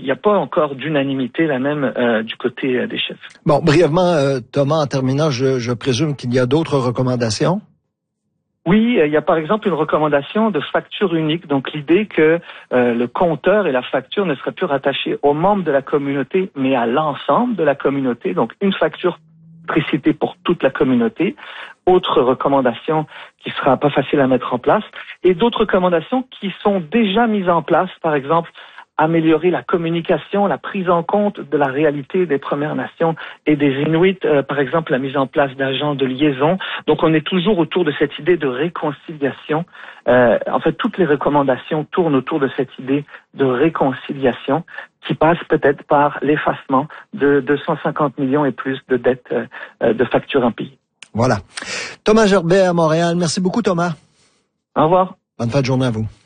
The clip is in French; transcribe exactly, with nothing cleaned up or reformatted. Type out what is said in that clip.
n'y a pas encore d'unanimité la même euh, du côté euh, des chefs. Bon, brièvement, euh, Thomas, en terminant, je, je présume qu'il y a d'autres recommandations? Oui, il y a par exemple une recommandation de facture unique, donc l'idée que euh, le compteur et la facture ne seraient plus rattachés aux membres de la communauté, mais à l'ensemble de la communauté, donc une facture précitée pour toute la communauté. Autre recommandation qui sera pas facile à mettre en place, et d'autres recommandations qui sont déjà mises en place, par exemple améliorer la communication, la prise en compte de la réalité des Premières Nations et des Inuits, euh, par exemple la mise en place d'agents de liaison. Donc on est toujours autour de cette idée de réconciliation. Euh, en fait, toutes les recommandations tournent autour de cette idée de réconciliation qui passe peut-être par l'effacement de deux cent cinquante millions et plus de dettes euh, de factures impayées. Voilà. Thomas Gerbet à Montréal. Merci beaucoup, Thomas. Au revoir. Bonne fin de journée à vous.